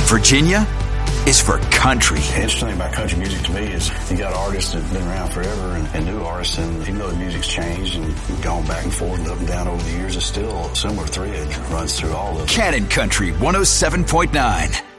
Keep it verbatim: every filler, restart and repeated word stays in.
Virginia is for country. The interesting thing about country music to me is you got artists that have been around forever and, and new artists, and even though the music's changed and gone back and forth and up and down over the years, it's still a similar thread runs through all of it. Cannon Country one oh seven point nine.